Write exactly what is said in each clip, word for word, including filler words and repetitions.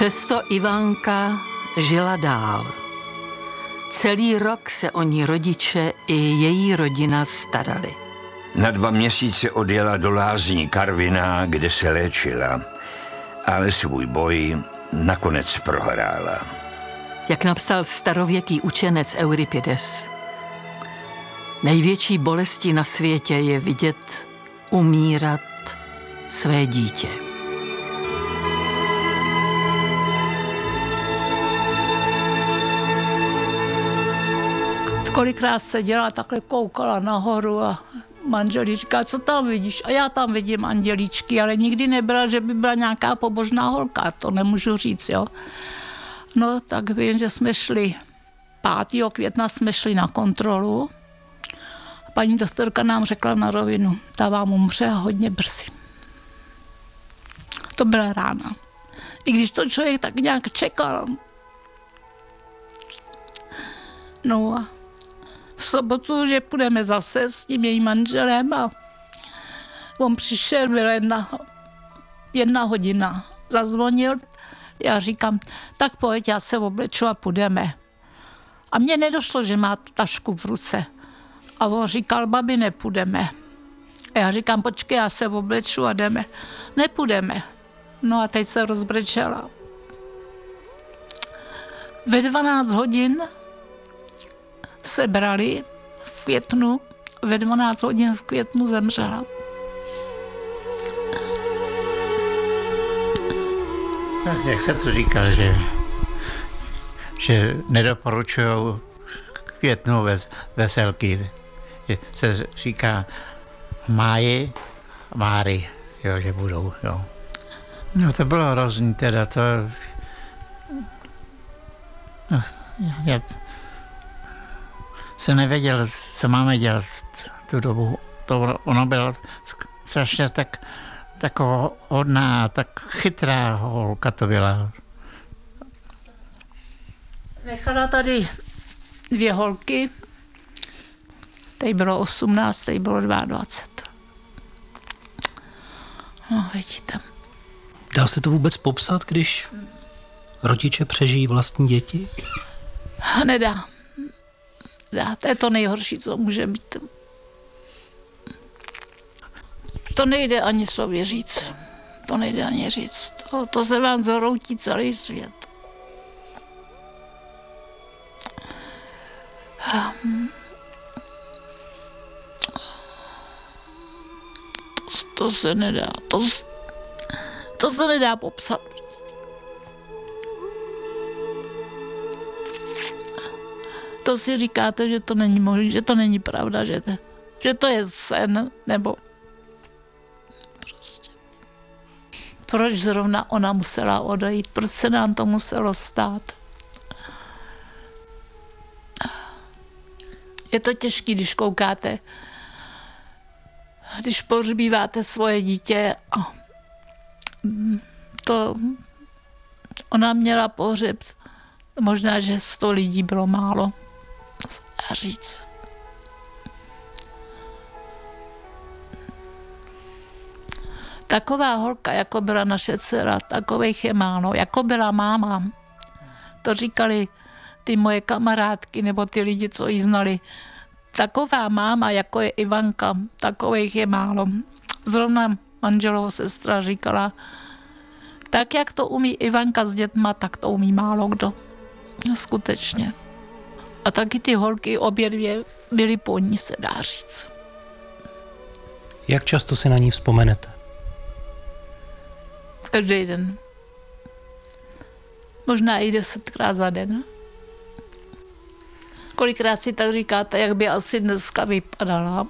Přesto Ivanka žila dál. Celý rok se o ní rodiče i její rodina starali. Na dva měsíce odjela do lázní Karviná, kde se léčila, ale svůj boj nakonec prohrála. Jak napsal starověký učenec Euripides, největší bolestí na světě je vidět umírat své dítě. Kolikrát seděla, takhle koukala nahoru a manželí říká, co tam vidíš? A já tam vidím andělíčky, ale nikdy nebyla, že by byla nějaká pobožná holka, to nemůžu říct, jo. No, tak vím, že jsme šli, pátého května jsme šli na kontrolu. A paní doktorka nám řekla na rovinu, ta vám umře hodně brzy. To byla rána. I když to člověk tak nějak čekal. No a v sobotu, že půjdeme zase s tím jejím manželem a on přišel, byl jedna, jedna hodina, zazvonil, já říkám, tak pojď, já se obleču a půjdeme. A mně nedošlo, že má tu tašku v ruce. A on říkal, babi, nepůjdeme. A já říkám, počkej, já se obleču a jdeme. Nepůjdeme. No a teď se rozbrečela. Ve dvanáct hodin se brali v květnu, ve dvanáct hodin v květnu zemřela. Tak jak se to říká, že, že nedoporučují k květnu ves, veselky. Je, se říká máji, máry, jo, že budou, jo. No to bylo hrozný teda, to... No, já jsem nevěděl, co máme dělat tu dobu. To, ono bylo strašně tak, taková hodná, tak chytrá holka to byla. Nechala tady dvě holky, tady bylo osmnáct, tady bylo dvacet dva. No, vidíte. Dá se to vůbec popsat, když rodiče přežijí vlastní děti? Nedá. Nedá. To je to nejhorší, co může být. To nejde ani sobě říct. To nejde ani říct. To, to se vám zhroutí celý svět. To, to se nedá. To, to se nedá popsat. Prostě. To si říkáte, že to není možné, že to není pravda, že to, že to je sen, nebo prostě. Proč zrovna ona musela odejít? Proč se nám to muselo stát? Je to těžké, když koukáte, když pohřbíváte svoje dítě a to ona měla pohřeb, možná, že sto lidí bylo málo. A říct. Taková holka, jako byla naše dcera, takových je málo, jako byla máma. To říkali ty moje kamarádky nebo ty lidi, co ji znali. Taková máma, jako je Ivanka, takových je málo. Zrovna manželova sestra říkala, tak jak to umí Ivanka s dětma, tak to umí málo kdo. Skutečně. A taky ty holky obě dvě byly po ní, se dá říct. Jak často si na ní vzpomenete? Každý den. Možná i desetkrát za den. Kolikrát si tak říkáte, jak by asi dneska vypadala.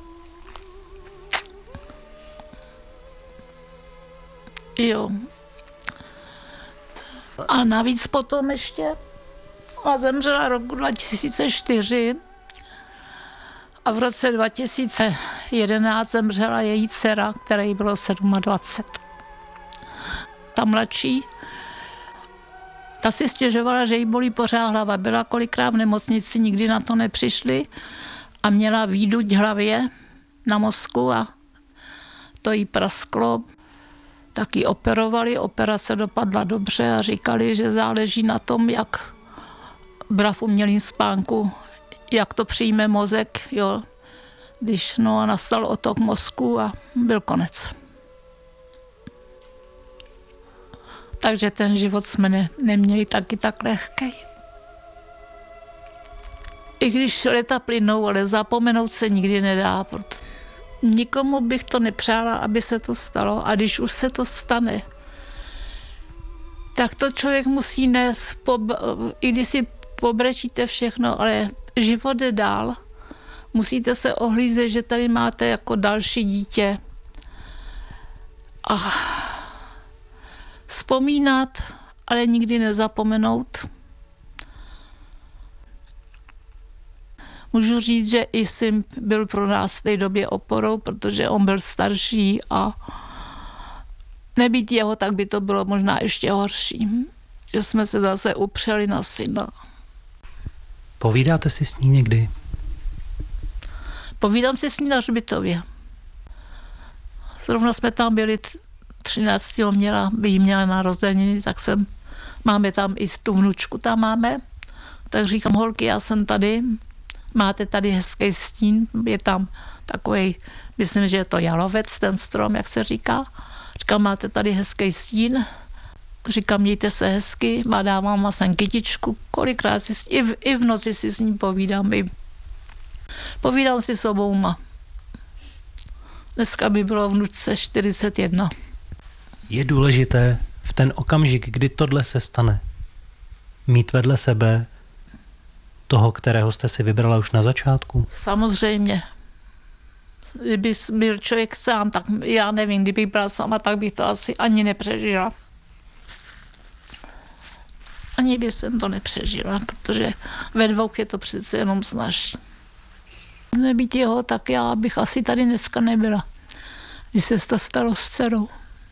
Jo. A navíc potom ještě ona zemřela roku dva tisíce čtyři a v roce dva tisíce jedenáct zemřela její dcera, které jí bylo dvacet sedm. Ta mladší, ta si stěžovala, že jí bolí pořád hlava. Byla kolikrát v nemocnici, nikdy na to nepřišli a měla výduť hlavě na mozku a to jí prasklo. taky operovali, operace dopadla dobře a říkali, že záleží na tom, jak bra v umělým spánku, jak to přijme mozek, jo. Když no a nastal otok mozku a byl konec. Takže ten život jsme ne, neměli taky tak lehký. I když leta plynou, ale zapomenout se nikdy nedá. Proto nikomu bych to nepřála, aby se to stalo. A když už se to stane, tak to člověk musí nést, i když si pobrečíte všechno, ale život jde dál. Musíte se ohlízet, že tady máte jako další dítě. A vzpomínat, ale nikdy nezapomenout. Můžu říct, že i syn byl pro nás v té době oporou, protože on byl starší a nebýt jeho, tak by to bylo možná ještě horší. Že jsme se zase upřeli na syna. Povídáte si s ní někdy? Povídám si s ní na hřbitově. Zrovna jsme tam byli třináctého měla, by jí měla narozeniny, tak jsem, máme tam i tu vnučku, tam máme. Tak říkám, holky, já jsem tady, máte tady hezký stín, je tam takový, myslím, že je to jalovec, ten strom, jak se říká. Říkám, máte tady hezký stín, říkám, mějte se hezky, má dávám sem kytičku, kolikrát si, i v, i v noci si s ní povídám, i, povídám si s obouma. Dneska by bylo vnučce čtyřicet jedna. Je důležité v ten okamžik, kdy tohle se stane, mít vedle sebe toho, kterého jste si vybrala už na začátku? Samozřejmě. Kdyby byl člověk sám, tak já nevím, kdybych byla sama, tak bych to asi ani nepřežila. Ani by jsem to nepřežila, protože ve dvou je to přece jenom snažší. Nebýt jeho, tak já bych asi tady dneska nebyla, když se to stalo s dcerou.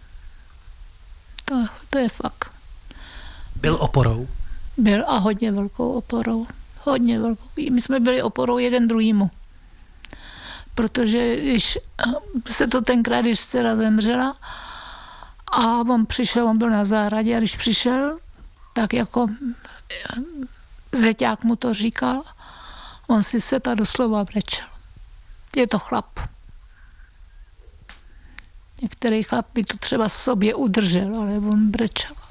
To, to je fakt. Byl oporou? Byl a hodně velkou oporou. Hodně velkou. My jsme byli oporou jeden druhýmu. Protože když se to tenkrát, když dcera zemřela a on přišel, on byl na zahradě a když přišel, tak jako zeťák mu to říkal, on si se ta doslova brečel. Je to chlap. Některý chlap by to třeba sobě udržel, ale on brečel.